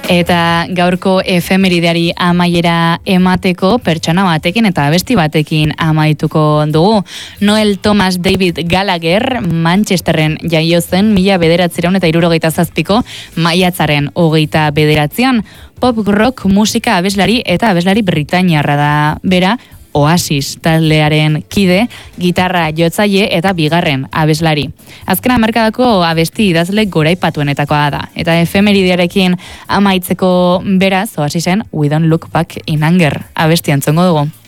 Eta gaurko efemerideari amaiera emateko pertsona batekin eta abesti batekin amaituko dugu. Noel Thomas David Gallagher Manchesterren jaio zen 1967ko maiatzaren 29. Pop rock musika abeslari eta abeslari britainiarra da bera. Oasis taldearen kide, gitarra jotzaile eta bigarren abeslari. Azken hamarkadako abesti idazle goraipatuenetakoa da. Eta efemeridearekin amaitzeko beraz, Oasisen We Don't Look Back in Anger abesti entzongo dugu.